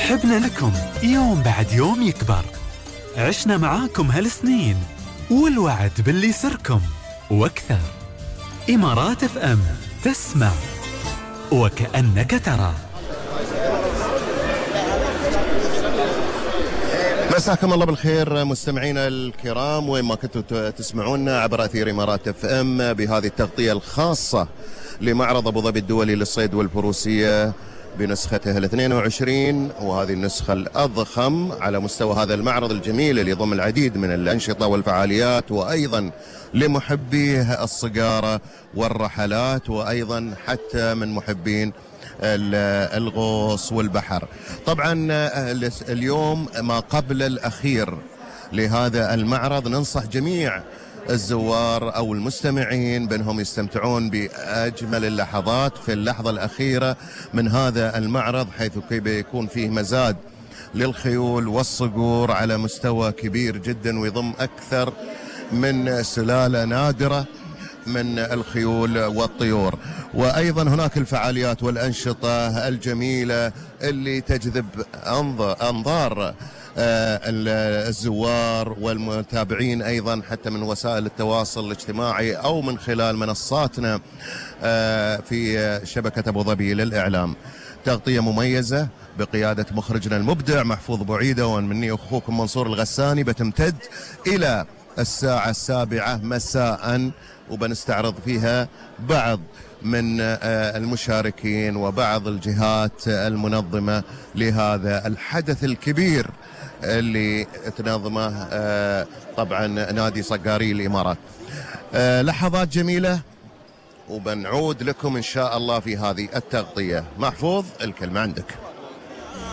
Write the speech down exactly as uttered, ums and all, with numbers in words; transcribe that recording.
حبنا لكم يوم بعد يوم يكبر. عشنا معاكم هالسنين والوعد باللي يسركم واكثر. إمارات اف ام، تسمع وكأنك ترى. مساكم الله بالخير مستمعينا الكرام وين ما كنتوا تسمعونا عبر أثير إمارات اف ام بهذه التغطية الخاصة لمعرض أبو ظبي الدولي للصيد والفروسية بنسخته الاثنين وعشرين، وهذه النسخة الأضخم على مستوى هذا المعرض الجميل اللي يضم العديد من الأنشطة والفعاليات، وأيضا لمحبيه الصقارة والرحلات، وأيضا حتى من محبين الغوص والبحر. طبعا اليوم ما قبل الأخير لهذا المعرض، ننصح جميع الزوار أو المستمعين بأنهم يستمتعون بأجمل اللحظات في اللحظة الأخيرة من هذا المعرض، حيث بيكون فيه مزاد للخيول والصقور على مستوى كبير جدا، ويضم أكثر من سلالة نادرة من الخيول والطيور. وأيضا هناك الفعاليات والأنشطة الجميلة اللي تجذب أنظار الزوار والمتابعين أيضا حتى من وسائل التواصل الاجتماعي أو من خلال منصاتنا في شبكة أبو ظبي للإعلام. تغطية مميزة بقيادة مخرجنا المبدع محفوظ بوعيدة، ومني أخوكم منصور الغساني، بتمتد إلى الساعة السابعة مساء، وبنستعرض فيها بعض من المشاركين وبعض الجهات المنظمة لهذا الحدث الكبير اللي تنظمه طبعا نادي صقاري الإمارات. لحظات جميلة وبنعود لكم إن شاء الله في هذه التغطية. محفوظ، الكلمة عندك.